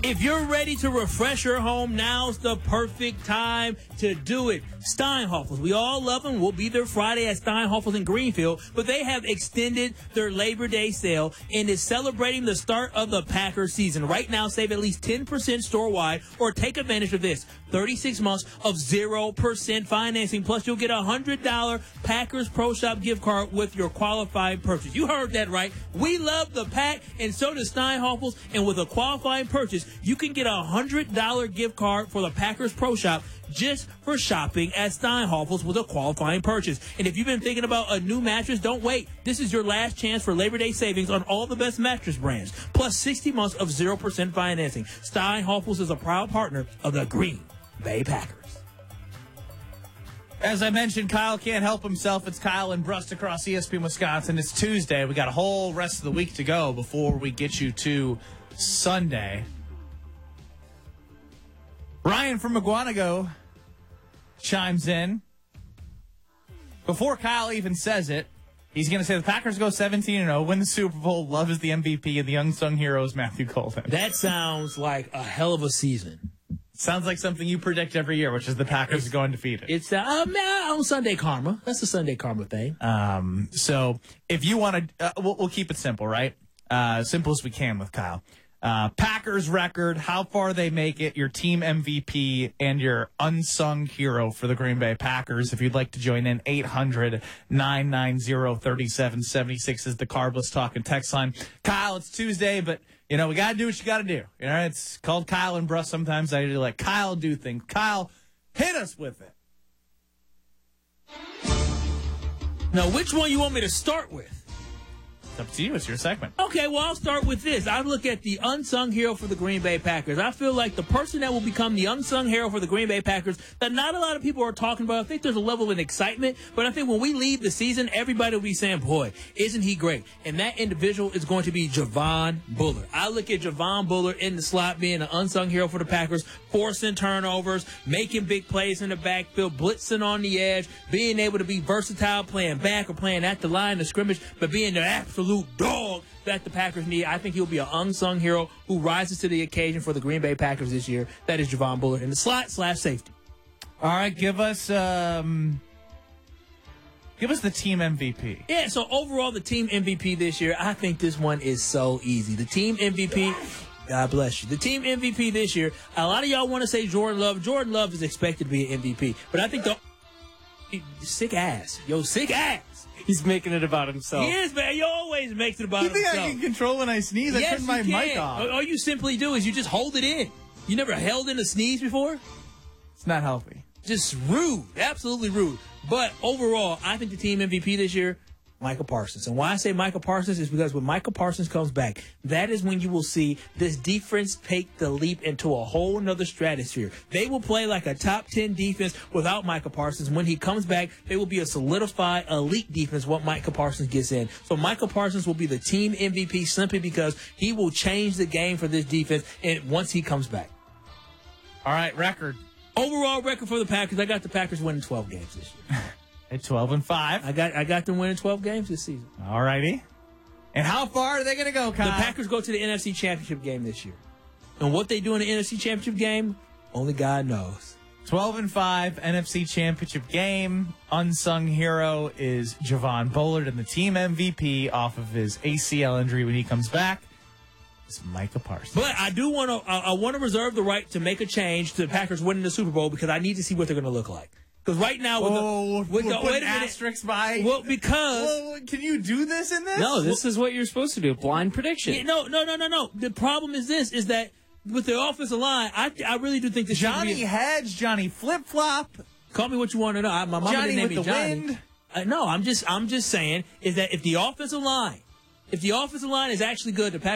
If you're ready to refresh your home, now's the perfect time to do it. Steinhoffels, we all love them. We'll be there Friday at Steinhoffels in Greenfield, but they have extended their Labor Day sale and is celebrating the start of the Packers season. Right now, save at least 10% store-wide or take advantage of this. 36 months of 0% financing, plus you'll get a $100 Packers Pro Shop gift card with your qualified purchase. You heard that right. We love the Pack, and so does Steinhoffels, and with a qualifying purchase, you can get a $100 gift card for the Packers Pro Shop just for shopping at Steinhoffels with a qualifying purchase. And if you've been thinking about a new mattress, don't wait. This is your last chance for Labor Day savings on all the best mattress brands, plus 60 months of 0% financing. Steinhoffels is a proud partner of the Green Bay Packers. As I mentioned, Kyle can't help himself. It's Kyle and Brust across ESPN Wisconsin. It's Tuesday. We got a whole rest of the week to go before we get you to Sunday. Ryan from McGuanago chimes in. Before Kyle even says it, he's going to say the Packers go 17-0, win the Super Bowl, love is the MVP, and the unsung hero is Matthew Golden. That sounds like a hell of a season. Sounds like something you predict every year, which is the Packers are going undefeated. It's on Sunday Karma. That's the Sunday Karma thing. So if you want to, we'll keep it simple, right? Simple as we can with Kyle. Packers record, how far they make it, your team MVP, and your unsung hero for the Green Bay Packers. If you'd like to join in, 800-990-3776 is the Carbless Talking text line. Kyle, it's Tuesday, but, we got to do what you got to do. It's called Kyle and Bruss. Sometimes I usually let Kyle do things. Kyle, hit us with it. Now, which one you want me to start with? It's up to you. It's your segment. Okay, well, I'll start with this. I look at the unsung hero for the Green Bay Packers. I feel like the person that will become the unsung hero for the Green Bay Packers that not a lot of people are talking about. I think there's a level of excitement, but I think when we leave the season, everybody will be saying, boy, isn't he great? And that individual is going to be Javon Bullard. I look at Javon Bullard in the slot being an unsung hero for the Packers, forcing turnovers, making big plays in the backfield, blitzing on the edge, being able to be versatile, playing back or playing at the line of scrimmage, but being the absolute dog that the Packers need. I think he'll be an unsung hero who rises to the occasion for the Green Bay Packers this year. That is Javon Bullard in the slot/safety. All right, give us the team MVP. Yeah, so overall, the team MVP this year, I think this one is so easy. The team MVP, God bless you. The team MVP this year, a lot of y'all want to say Jordan Love. Jordan Love is expected to be an MVP, but I think sick ass. He's making it about himself. He is, man. He always makes it about himself. You think I can control when I sneeze? I turn my mic off. All you simply do is you just hold it in. You never held in a sneeze before? It's not healthy. Just rude. Absolutely rude. But overall, I think the team MVP this year, Micah Parsons. And why I say Micah Parsons is because when Micah Parsons comes back, that is when you will see this defense take the leap into a whole nother stratosphere. They will play like a top 10 defense without Micah Parsons. When he comes back, they will be a solidified elite defense once Micah Parsons gets in. So Micah Parsons will be the team MVP simply because he will change the game for this defense and once he comes back. All right, record. Overall record for the Packers, I got the Packers winning 12 games this year. At 12-5. I got them winning 12 games this season. All righty. And how far are they going to go, Kyle? The Packers go to the NFC Championship game this year. And what they do in the NFC Championship game, only God knows. 12-5 NFC Championship game. Unsung hero is Javon Bullard, and the team MVP off of his ACL injury when he comes back is Micah Parsons. But I do want to reserve the right to make a change to the Packers winning the Super Bowl because I need to see what they're going to look like. Because right now, with the wait a asterisks by. Well, because can you do this in this? No, this is what you're supposed to do. Blind prediction. Yeah, no. The problem is this: is that with the offensive line, I really do think this Johnny Hedge, Johnny Flip Flop. Call me what you want to know. My mama Johnny didn't name with me the Johnny. wind. No, I'm just saying is that if the offensive line is actually good, the Packers